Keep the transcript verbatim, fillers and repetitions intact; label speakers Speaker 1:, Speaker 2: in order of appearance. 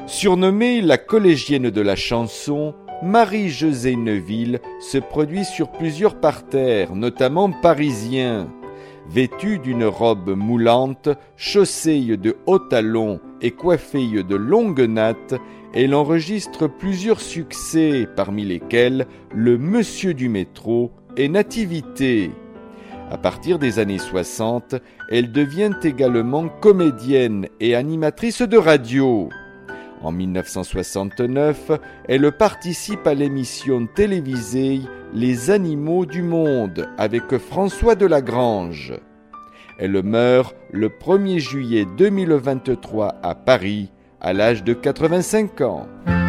Speaker 1: Surnommée la collégienne de la chanson, Marie-Josée Neuville se produit sur plusieurs parterres, notamment parisiens. Vêtue d'une robe moulante, chaussée de hauts talons et coiffée de longues nattes, elle enregistre plusieurs succès, parmi lesquels le Monsieur du métro et Nativité. À partir des années soixante, elle devient également comédienne et animatrice de radio. En mille neuf cent soixante-neuf, elle participe à l'émission télévisée Les Animaux du Monde avec François Delagrange. Elle meurt le premier juillet deux mille vingt-trois à Paris, à l'âge de quatre-vingt-cinq ans.